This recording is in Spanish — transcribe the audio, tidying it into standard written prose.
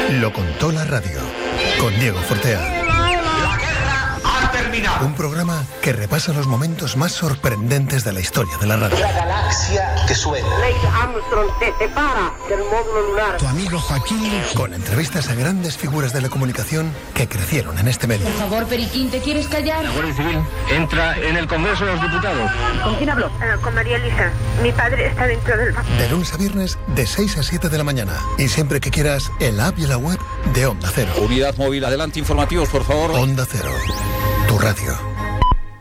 Lo contó la radio, con Diego Fortea. La guerra ha terminado. Un programa que repasa los momentos más sorprendentes de la historia de la radio. La galaxia que suena. Neil Armstrong te separa del módulo lunar. Tu amigo Joaquín. Con entrevistas a grandes figuras de la comunicación que crecieron en este medio. Por favor, Periquín, ¿te quieres callar? La Guardia Civil entra en el Congreso de los Diputados. ¿Con quién hablo? Con María Elisa. Mi padre está dentro del banco. De lunes a viernes, de 6 a 7 de la mañana. Y siempre que quieras, en la app y la web de Onda Cero. Unidad móvil, adelante, informativos, por favor. Onda Cero, tu radio.